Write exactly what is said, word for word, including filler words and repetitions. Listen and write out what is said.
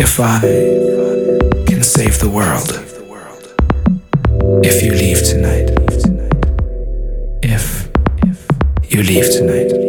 If I can save the world, if you leave tonight, if you leave tonight.